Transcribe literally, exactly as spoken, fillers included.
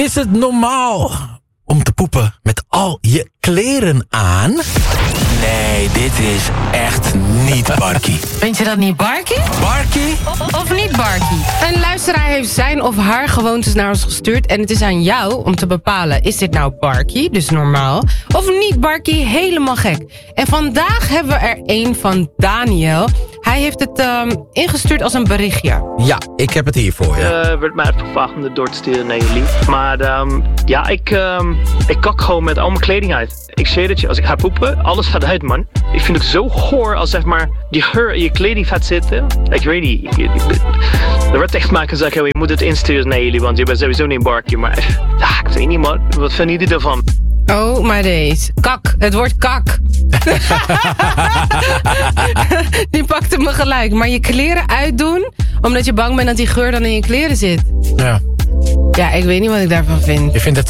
Is het normaal om te poepen met al je kleren aan? Nee, dit is echt niet Barkie. Vind je dat niet Barkie? Barkie? Of, of niet Barkie? Een luisteraar heeft zijn of haar gewoontes naar ons gestuurd... en het is aan jou om te bepalen... is dit nou Barkie, dus normaal... of niet Barkie, helemaal gek. En vandaag hebben we er één van Daniel... Hij heeft het um, ingestuurd als een berichtje. Ja, ik heb het hier voor je. Uh, werd mij gevraagd om het door te sturen naar jullie. Maar um, ja, ik, um, ik kak gewoon met al mijn kleding uit. Ik zweer dat je, als ik ga poepen, alles gaat uit, man. Ik vind het zo goor als zeg maar die geur in je kleding gaat zitten. Ik weet niet. Er werd echt gemaakt gezegd, je moet het insturen naar jullie, want je bent sowieso niet Barkie. Maar ja, ik weet niet, man. Wat vinden jullie ervan? Oh, maar deze. Kak. Het wordt kak. Die pakte me gelijk. Maar je kleren uitdoen, omdat je bang bent dat die geur dan in je kleren zit. Ja. Ja, ik weet niet wat ik daarvan vind. Je vindt het